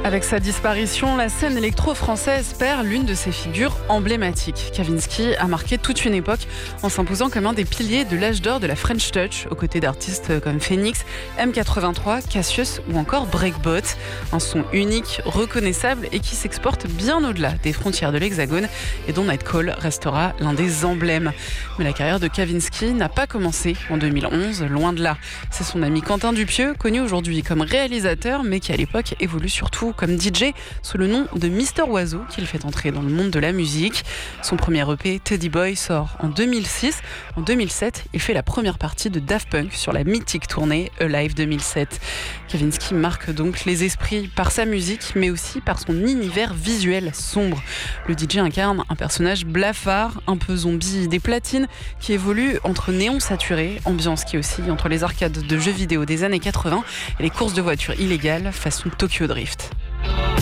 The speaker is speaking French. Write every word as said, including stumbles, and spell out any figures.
Avec sa disparition, la scène électro-française perd l'une de ses figures emblématiques. Kavinsky a marqué toute une époque en s'imposant comme un des piliers de l'âge d'or de la French Touch, aux côtés d'artistes comme Phoenix, M quatre-vingt-trois, Cassius ou encore Breakbot. Un son unique, reconnaissable et qui s'exporte bien au-delà des frontières de l'Hexagone et dont Nightcall restera l'un des emblèmes. Mais la carrière de Kavinsky n'a pas commencé en deux mille onze, loin de là. C'est son ami Quentin Dupieux, connu aujourd'hui comme réalisateur, mais qui à l'époque évolue surtout comme D J sous le nom de Mister Oiseau, qu'il fait entrer dans le monde de la musique. Son premier E P, Teddy Boy, sort en deux mille six. En deux mille sept, il fait la première partie de Daft Punk sur la mythique tournée Alive deux mille sept. Kavinsky marque donc les esprits par sa musique, mais aussi par son univers visuel sombre. Le D J incarne un personnage blafard, un peu zombie des platines, qui évolue entre néon saturé, ambiance qui oscille entre les arcades de jeux vidéo des années quatre-vingts et les courses de voitures illégales façon Tokyo Drift.